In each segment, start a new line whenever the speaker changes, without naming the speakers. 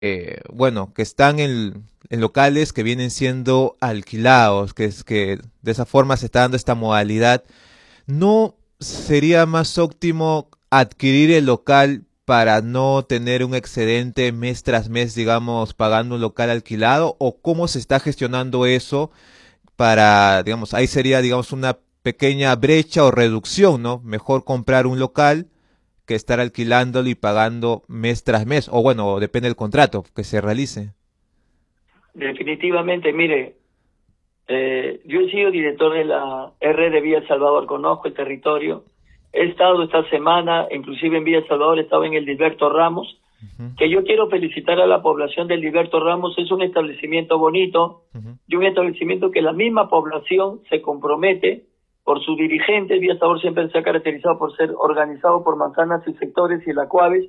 bueno, que están en locales que vienen siendo alquilados, que es que de esa forma se está dando esta modalidad. ¿No sería más óptimo adquirir el local para no tener un excedente mes tras mes, digamos, pagando un local alquilado? ¿O cómo se está gestionando eso para, digamos, ahí sería, digamos, una pequeña brecha o reducción, ¿no? Mejor comprar un local que estar alquilándolo y pagando mes tras mes, o bueno, depende del contrato que se realice.
Definitivamente, mire, yo he sido director de la R de Villa El Salvador, conozco el territorio. He estado esta semana, inclusive en Villa El Salvador, he estado en el Dilberto Ramos,
Ujú,
que yo quiero felicitar a la población del Dilberto Ramos. Es un establecimiento bonito
ujú.
y un establecimiento que la misma población se compromete por sus dirigentes. Villa El Salvador siempre se ha caracterizado por ser organizado por manzanas y sectores y la Cuaves.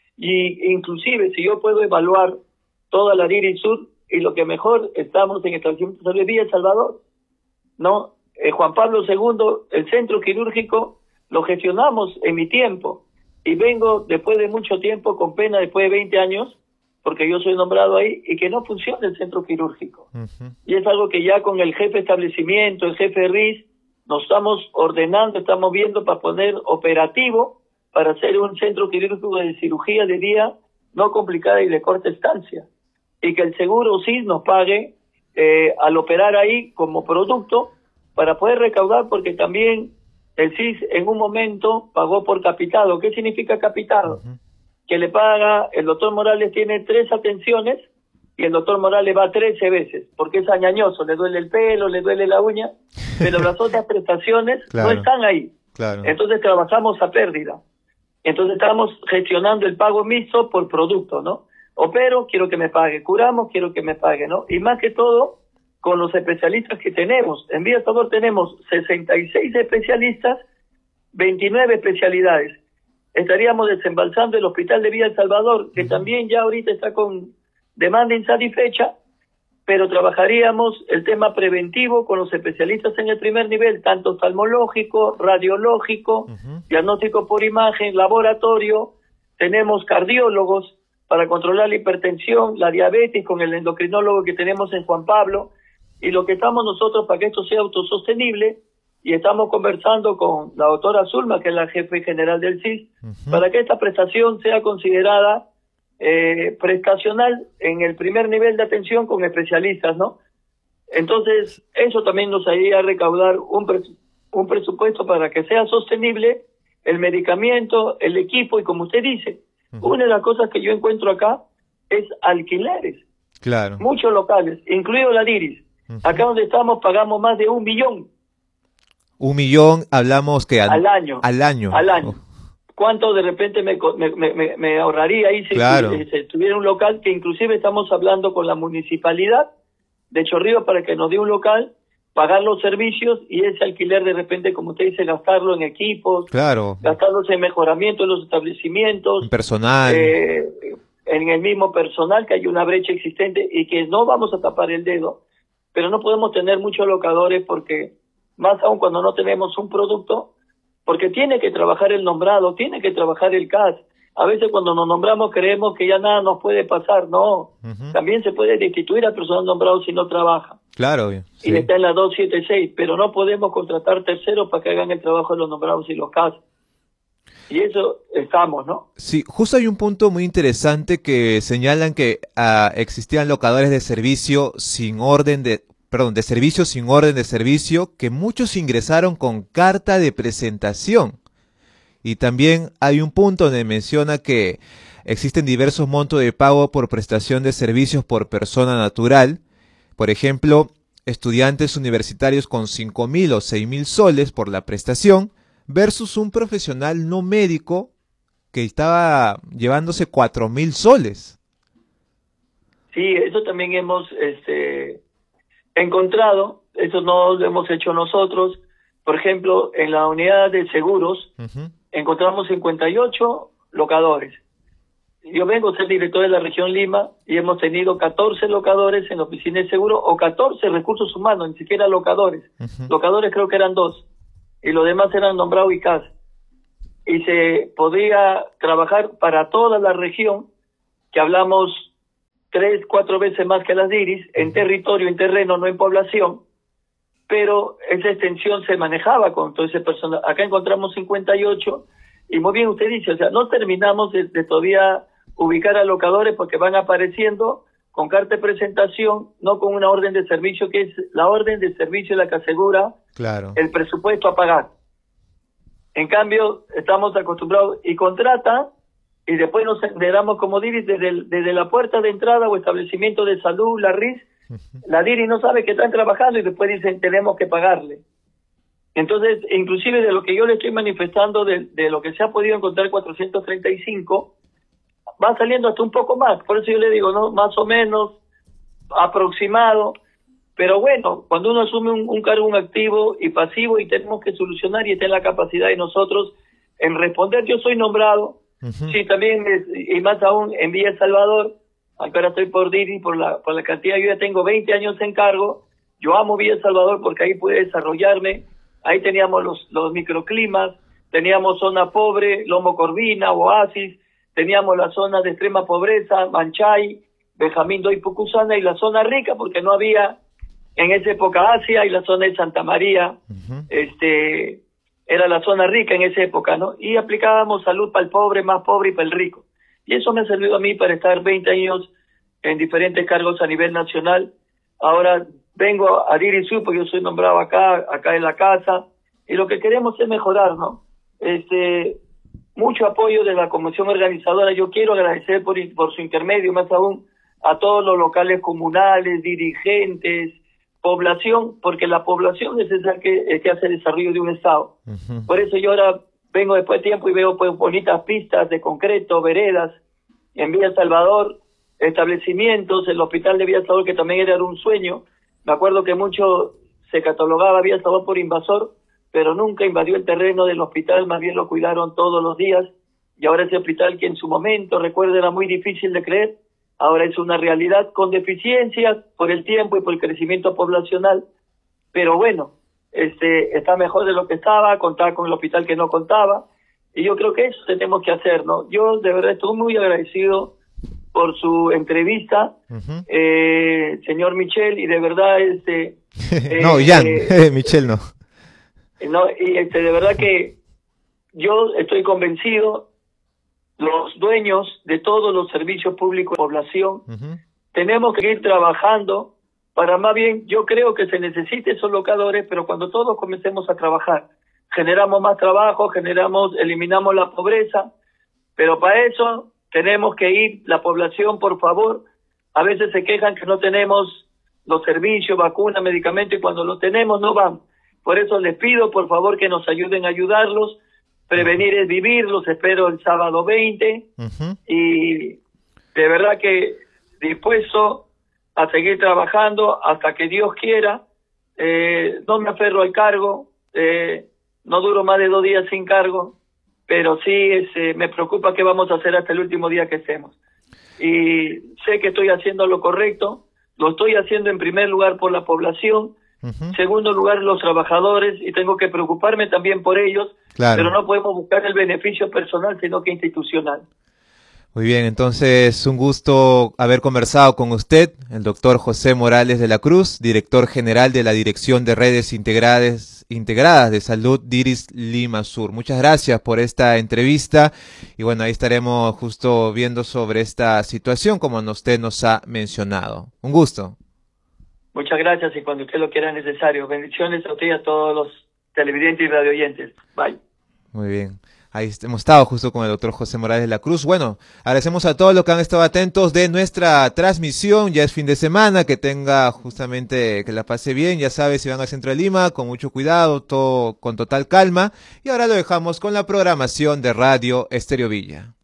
Y inclusive, si yo puedo evaluar toda la Diri Sur, y lo que mejor estamos en establecimientos de Villa El Salvador, ¿no? Juan Pablo II, el centro quirúrgico, lo gestionamos en mi tiempo y vengo después de mucho tiempo, con pena, después de 20 años, porque yo soy nombrado ahí, y que no funciona el centro quirúrgico.
Ujú.
Y es algo que ya con el jefe de establecimiento, el jefe de RIS, nos estamos ordenando, estamos viendo para poner operativo para hacer un centro quirúrgico de cirugía de día no complicada y de corta estancia. Y que el seguro sí nos pague al operar ahí como producto para poder recaudar, porque también el CIS en un momento pagó por capitado. ¿Qué significa capitado?
Ujú.
Que le paga, el doctor Morales tiene 3 atenciones y el doctor Morales va 13 veces, porque es añañoso, le duele el pelo, le duele la uña, pero las otras prestaciones no
Claro,
están ahí.
claro.
Entonces trabajamos a pérdida. Entonces estamos gestionando el pago mixto por producto, ¿no? Opero, quiero que me pague. Curamos, quiero que me pague, ¿no? Y más que todo, con los especialistas que tenemos. En Villa Salvador tenemos 66 especialistas, 29 especialidades. Estaríamos desembalsando el hospital de Villa El Salvador, que
Ujú.
también ya ahorita está con demanda insatisfecha, pero trabajaríamos el tema preventivo con los especialistas en el primer nivel, tanto oftalmológico, radiológico,
Ujú.
diagnóstico por imagen, laboratorio. Tenemos cardiólogos para controlar la hipertensión, la diabetes, con el endocrinólogo que tenemos en Juan Pablo. Y lo que estamos nosotros para que esto sea autosostenible, y estamos conversando con la doctora Zulma, que es la jefe general del CIS,
Ujú.
para que esta prestación sea considerada prestacional en el primer nivel de atención con especialistas, ¿no? Entonces, eso también nos ayudaría a recaudar un presupuesto para que sea sostenible el medicamento, el equipo, y como usted dice,
Ujú.
una de las cosas que yo encuentro acá es alquileres,
Claro.
muchos locales, incluido la Diris. Acá
Ujú.
donde estamos pagamos más de 1 millón
1 millón, hablamos que
al año,
al año.
al
Oh,
año. ¿Cuánto de repente me ahorraría ahí
claro.
si tuviera un local? Que inclusive estamos hablando con la municipalidad de Chorrillos para que nos dé un local, pagar los servicios, y ese alquiler de repente, como usted dice, gastarlo en equipos,
Claro.
gastarlos en mejoramiento de los
En
establecimientos,
personal.
eh, en el mismo personal, que hay una brecha existente y que no vamos a tapar el dedo, pero no podemos tener muchos locadores, porque más aún cuando no tenemos un producto, porque tiene que trabajar el nombrado, tiene que trabajar el CAS. A veces cuando nos nombramos creemos que ya nada nos puede pasar. No,
Ujú.
también se puede destituir al personal nombrado si no trabaja
Claro,
y
sí.
está en la 276, pero no podemos contratar terceros para que hagan el trabajo de los nombrados y los CAS. Y eso estamos, ¿no?
Sí, justo hay un punto muy interesante que señalan que existían locadores de servicio sin orden de, perdón, de servicio sin orden de servicio, que muchos ingresaron con carta de presentación. Y también hay un punto donde menciona que existen diversos montos de pago por prestación de servicios por persona natural. Por ejemplo, estudiantes universitarios con 5.000 o 6.000 soles por la prestación versus un profesional no médico que estaba llevándose 4.000 soles.
Sí, eso también hemos encontrado, eso no lo hemos hecho nosotros. Por ejemplo, en la unidad de seguros
Ujú.
encontramos 58 locadores. Yo vengo a ser director de la región Lima y hemos tenido 14 locadores en la oficina de seguro, o 14 recursos humanos, ni siquiera locadores.
Ujú.
Locadores creo que eran 2 y los demás eran nombrados y CAS. Y se podía trabajar para toda la región, que hablamos 3, 4 veces más que las DIRIs, en territorio, en terreno, no en población, pero esa extensión se manejaba con todo ese personal. Acá encontramos 58, y muy bien usted dice, o sea, no terminamos de todavía ubicar a locadores porque van apareciendo con carta de presentación, no con una orden de servicio, que es la orden de servicio la que asegura el presupuesto a pagar. En cambio, estamos acostumbrados y contrata, y después nos enteramos como DIRI desde la puerta de entrada o establecimiento de salud, la RIS, la DIRI no sabe que están trabajando y después dicen tenemos que pagarle. Entonces, inclusive de lo que yo le estoy manifestando, de lo que se ha podido encontrar 435, va saliendo hasta un poco más. Por eso yo le digo, no, más o menos, aproximado. Pero bueno, cuando uno asume un cargo, un activo y pasivo, y tenemos que solucionar, y está en la capacidad de nosotros en responder. Yo soy nombrado, sí, también, y más aún en Villa El Salvador. Ahora estoy por DIRI, por la cantidad. Yo ya tengo 20 años en cargo. Yo amo Villa El Salvador porque ahí pude desarrollarme. Ahí teníamos los microclimas, teníamos zona pobre, Lomo Corvina, Oasis, teníamos la zona de extrema pobreza, Manchay, Benjamín Doy Pucusana, y la zona rica porque no había en esa época Asia, y la zona de Santa María, era la zona rica en esa época, ¿no? Y aplicábamos salud para el pobre, más pobre, y para el rico. Y eso me ha servido a mí para estar 20 años en diferentes cargos a nivel nacional. Ahora vengo a DIRI Sur porque yo soy nombrado acá en la casa, y lo que queremos es mejorar, ¿no? Mucho apoyo de la comisión organizadora. Yo quiero agradecer por su intermedio, más aún, a todos los locales comunales, dirigentes, población, porque la población es esa que hace el desarrollo de un Estado. Por eso yo ahora vengo después de tiempo y veo pues bonitas pistas de concreto, veredas, en Villa El Salvador, establecimientos, el hospital de Villa El Salvador, que también era un sueño. Me acuerdo que mucho se catalogaba Villa El Salvador por invasor, pero nunca invadió el terreno del hospital, más bien lo cuidaron todos los días, y ahora ese hospital, que en su momento, recuerdo, era muy difícil de creer, ahora es una realidad con deficiencias por el tiempo y por el crecimiento poblacional, pero bueno, está mejor de lo que estaba, contaba con el hospital que no contaba, y yo creo que eso tenemos que hacer, ¿no? Yo de verdad estoy muy agradecido por su entrevista, señor Michel, y de verdad
no, Jan, Michel no.
No, y de verdad que yo estoy convencido, los dueños de todos los servicios públicos de población, tenemos que ir trabajando para, más bien, yo creo que se necesita esos locadores, pero cuando todos comencemos a trabajar, generamos más trabajo, eliminamos la pobreza, pero para eso tenemos que ir, la población, por favor, a veces se quejan que no tenemos los servicios, vacunas, medicamentos, y cuando los tenemos no van. Por eso les pido, por favor, que nos ayuden a ayudarlos. Prevenir es vivir. Los espero el sábado 20. Y de verdad que dispuesto a seguir trabajando hasta que Dios quiera. No me aferro al cargo. No duro más de 2 días sin cargo. Pero sí me preocupa qué vamos a hacer hasta el último día que estemos. Y sé que estoy haciendo lo correcto. Lo estoy haciendo en primer lugar por la población. Segundo lugar, los trabajadores, y tengo que preocuparme también por ellos, pero no podemos buscar el beneficio personal, sino que institucional.
Muy bien, entonces un gusto haber conversado con usted, el doctor José Morales de la Cruz, director general de la Dirección de Redes Integradas de Salud DIRIS Lima Sur. Muchas gracias por esta entrevista, y bueno, ahí estaremos justo viendo sobre esta situación como usted nos ha mencionado. Un gusto.
Muchas gracias, y cuando usted lo quiera necesario. Bendiciones a usted y a todos los televidentes y radioyentes. Bye.
Muy bien. Ahí hemos estado justo con el doctor José Morales de la Cruz. Bueno, agradecemos a todos los que han estado atentos de nuestra transmisión. Ya es fin de semana, que la pase bien. Ya sabe, si van al centro de Lima, con mucho cuidado, todo con total calma. Y ahora lo dejamos con la programación de Radio Estéreo Villa.